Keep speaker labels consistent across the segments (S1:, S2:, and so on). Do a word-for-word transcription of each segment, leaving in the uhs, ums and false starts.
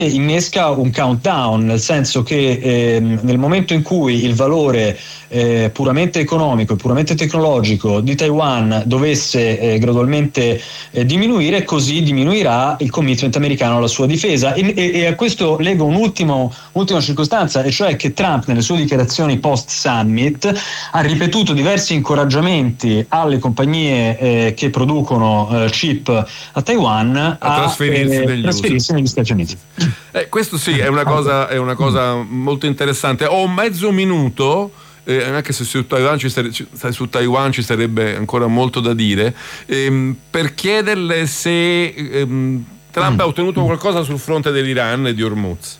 S1: innesca un countdown, nel senso che eh, nel momento in cui il valore eh, puramente economico e puramente tecnologico di Taiwan dovesse eh, gradualmente eh, diminuire, così diminuirà il commitment americano alla sua difesa. E, e, e a questo leggo un ultimo, ultima circostanza, e cioè che Trump nelle sue dichiarazioni post-summit ha ripetuto diversi incoraggiamenti alle compagnie eh, che producono eh, chip a Taiwan a,
S2: a trasferirsi,
S1: eh,
S2: negli,
S1: trasferirsi negli Stati Uniti.
S2: Eh, questo sì, è una cosa, è una cosa molto interessante. Ho mezzo minuto, eh, anche se su Taiwan, ci sare, su Taiwan ci sarebbe ancora molto da dire, ehm, per chiederle se ehm, Trump mm. ha ottenuto qualcosa sul fronte dell'Iran e di Hormuz.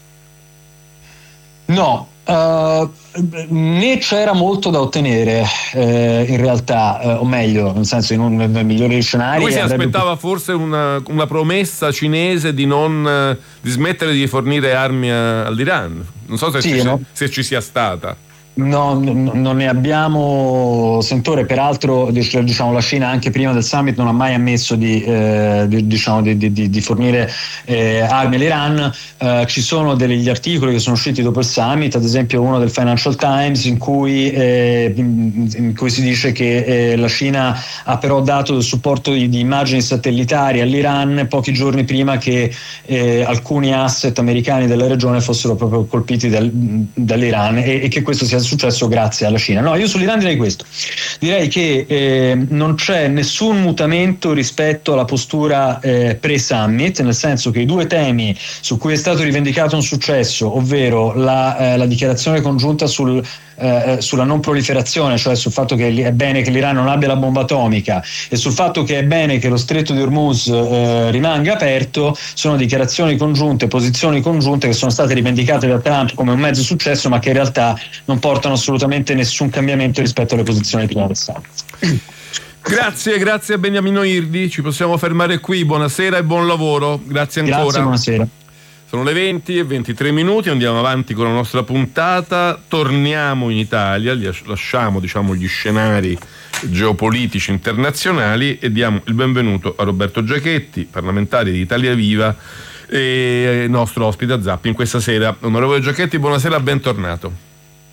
S1: No, uh, né c'era molto da ottenere eh, in realtà, eh, o meglio, nel senso, in un nel migliore degli scenari.
S2: Lui si aspettava forse una, una promessa cinese di non di smettere di fornire armi a, all'Iran. Non so se,
S1: sì,
S2: ci,
S1: no?
S2: se ci sia stata.
S1: No, no, non ne abbiamo sentore. Peraltro, diciamo, la Cina anche prima del summit non ha mai ammesso di, eh, di, diciamo, di, di, di fornire eh, armi all'Iran. Eh, ci sono degli articoli che sono usciti dopo il summit, ad esempio uno del Financial Times in cui, eh, in cui si dice che eh, la Cina ha però dato del supporto di, di immagini satellitari all'Iran pochi giorni prima che eh, alcuni asset americani della regione fossero proprio colpiti dal, dall'Iran, e, e che questo sia successo grazie alla Cina. No, io sull'Iran direi questo. Direi che eh, non c'è nessun mutamento rispetto alla postura eh, pre-summit, nel senso che i due temi su cui è stato rivendicato un successo, ovvero la, eh, la dichiarazione congiunta sul Eh, sulla non proliferazione, cioè sul fatto che è bene che l'Iran non abbia la bomba atomica, e sul fatto che è bene che lo stretto di Hormuz eh, rimanga aperto, sono dichiarazioni congiunte, posizioni congiunte che sono state rivendicate da Trump come un mezzo successo, ma che in realtà non portano assolutamente nessun cambiamento rispetto alle posizioni prima del summit.
S2: Grazie, grazie a Beniamino Irdi, ci possiamo fermare qui, buonasera e buon lavoro, grazie ancora.
S1: Grazie, buonasera.
S2: Sono le venti e ventitré minuti, andiamo avanti con la nostra puntata, torniamo in Italia, lasciamo diciamo gli scenari geopolitici internazionali e diamo il benvenuto a Roberto Giachetti, parlamentare di Italia Viva e nostro ospite a Zapping questa sera. Onorevole Giachetti, buonasera, bentornato.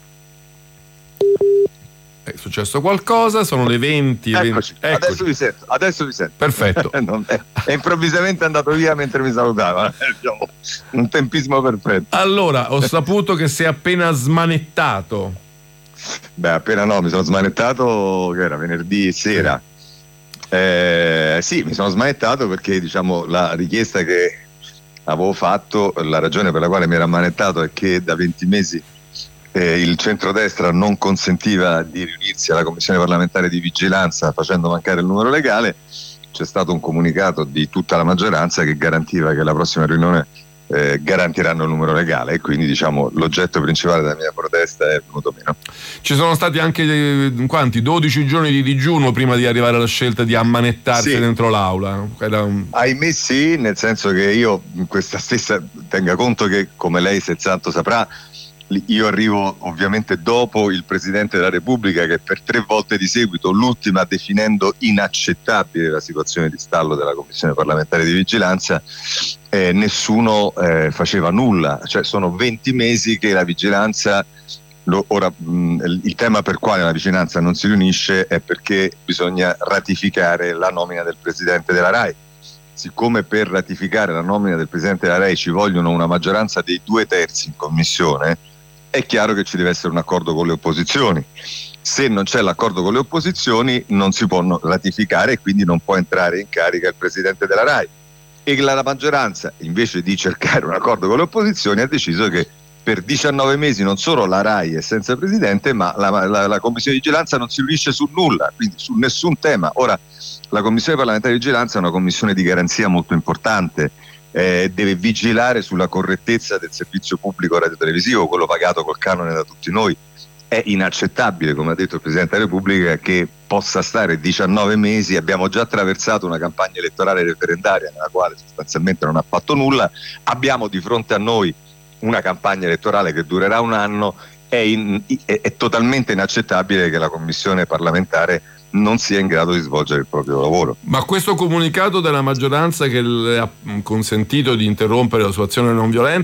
S2: È successo qualcosa, sono le venti.
S3: Eccoci, venti. Eccoci. Adesso vi sento, adesso vi sento.
S2: Perfetto.
S3: non è, è improvvisamente andato via mentre mi salutava. Un tempismo perfetto.
S2: Allora, ho saputo che sei appena smanettato.
S3: Beh, appena no, mi sono smanettato, che era venerdì sera. Eh, sì, mi sono smanettato perché, diciamo, la richiesta che avevo fatto, la ragione per la quale mi ero ammanettato è che da venti mesi Eh, il centrodestra non consentiva di riunirsi alla commissione parlamentare di vigilanza facendo mancare il numero legale. C'è stato un comunicato di tutta la maggioranza che garantiva che la prossima riunione eh, garantiranno il numero legale, e quindi diciamo l'oggetto principale della mia protesta è venuto meno.
S2: Ci sono stati anche eh, quanti? dodici giorni di digiuno prima di arrivare alla scelta di ammanettarsi sì. dentro l'aula. Era un...
S3: Ahimè sì, nel senso che io in questa stessa, tenga conto che, come lei senz'altro saprà, io arrivo ovviamente dopo il Presidente della Repubblica, che per tre volte di seguito, l'ultima definendo inaccettabile la situazione di stallo della Commissione parlamentare di vigilanza, eh, nessuno eh, faceva nulla. Cioè sono venti mesi che la vigilanza, lo, ora mh, il tema per quale la vigilanza non si riunisce è perché bisogna ratificare la nomina del Presidente della RAI. Siccome per ratificare la nomina del Presidente della RAI ci vogliono una maggioranza dei due terzi in commissione, è chiaro che ci deve essere un accordo con le opposizioni. Se non c'è l'accordo con le opposizioni non si può ratificare e quindi non può entrare in carica il Presidente della RAI. E la maggioranza, invece di cercare un accordo con le opposizioni, ha deciso che per diciannove mesi non solo la RAI è senza Presidente, ma la, la, la Commissione di vigilanza non si riunisce su nulla, quindi su nessun tema. Ora, la Commissione parlamentare di vigilanza è una commissione di garanzia molto importante, eh, deve vigilare sulla correttezza del servizio pubblico radiotelevisivo, quello pagato col canone da tutti noi. È inaccettabile, come ha detto il Presidente della Repubblica, che possa stare diciannove mesi. Abbiamo già attraversato una campagna elettorale referendaria nella quale sostanzialmente non ha fatto nulla, abbiamo di fronte a noi una campagna elettorale che durerà un anno. È, in, è, è totalmente inaccettabile che la Commissione parlamentare non sia in grado di svolgere il proprio lavoro.
S2: Ma questo comunicato della maggioranza che le ha consentito di interrompere la sua azione non violenta